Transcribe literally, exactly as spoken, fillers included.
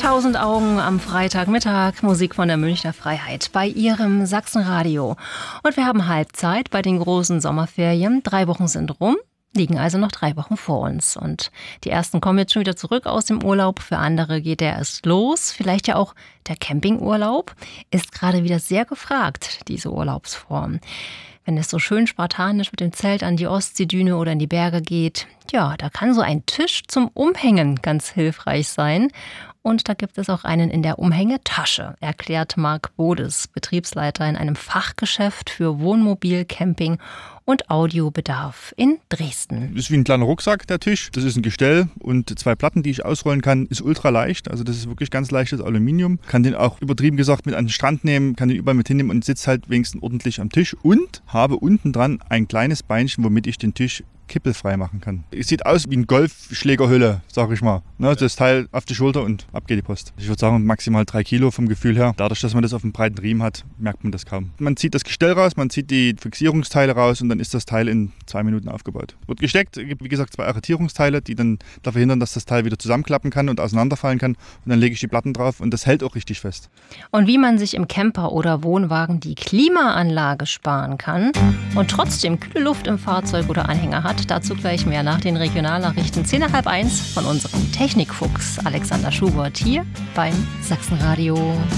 Tausend Augen am Freitagmittag, Musik von der Münchner Freiheit bei Ihrem Sachsenradio. Und wir haben Halbzeit bei den großen Sommerferien. Drei Wochen sind rum, liegen also noch drei Wochen vor uns. Und die ersten kommen jetzt schon wieder zurück aus dem Urlaub. Für andere geht der erst los. Vielleicht ja auch der Campingurlaub ist gerade wieder sehr gefragt, diese Urlaubsform. Wenn es so schön spartanisch mit dem Zelt an die Ostseedüne oder in die Berge geht, ja, da kann so ein Tisch zum Umhängen ganz hilfreich sein. Und da gibt es auch einen in der Umhängetasche, erklärt Marc Bodes, Betriebsleiter in einem Fachgeschäft für Wohnmobil, Camping und Audiobedarf in Dresden. Das ist wie ein kleiner Rucksack, der Tisch. Das ist ein Gestell und zwei Platten, die ich ausrollen kann. Ist ultra leicht, also das ist wirklich ganz leichtes Aluminium. Kann den auch übertrieben gesagt mit an den Strand nehmen, kann den überall mit hinnehmen und sitzt halt wenigstens ordentlich am Tisch. Und habe unten dran ein kleines Beinchen, womit ich den Tisch kippelfrei machen kann. Es sieht aus wie eine Golfschlägerhülle, sag ich mal. Ne, das Teil auf die Schulter und ab geht die Post. Ich würde sagen maximal drei Kilo vom Gefühl her. Dadurch, dass man das auf einem breiten Riemen hat, merkt man das kaum. Man zieht das Gestell raus, man zieht die Fixierungsteile raus und dann ist das Teil in zwei Minuten aufgebaut. Wird gesteckt, gibt wie gesagt zwei Arretierungsteile, die dann dafür verhindern, dass das Teil wieder zusammenklappen kann und auseinanderfallen kann. Und dann lege ich die Platten drauf und das hält auch richtig fest. Und wie man sich im Camper oder Wohnwagen die Klimaanlage sparen kann und trotzdem kühle Luft im Fahrzeug oder Anhänger hat, dazu gleich mehr nach den Regionalnachrichten zehn nach halb eins von unserem Technikfuchs Alexander Schubert hier beim Sachsenradio.